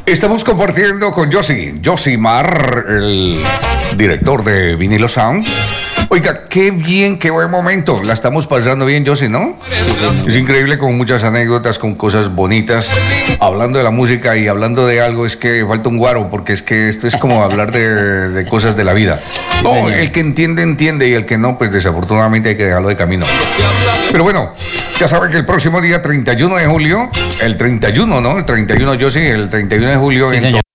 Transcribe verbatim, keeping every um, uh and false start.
Estamos compartiendo con Josi, Josi Mar, el director de Vinilo Sound. Oiga, qué bien, qué buen momento. La estamos pasando bien, Josi, ¿no? Es increíble, con muchas anécdotas, con cosas bonitas. Hablando de la música y hablando de algo, es que falta un guaro, porque es que esto es como hablar de, de cosas de la vida. No, el que entiende, entiende, y el que no, pues desafortunadamente hay que dejarlo de camino. Pero bueno, ya saben que el próximo día treinta y uno de julio, el treinta y uno, ¿no? El treinta y uno, Josi, el treinta y uno de julio, Sí, en señor.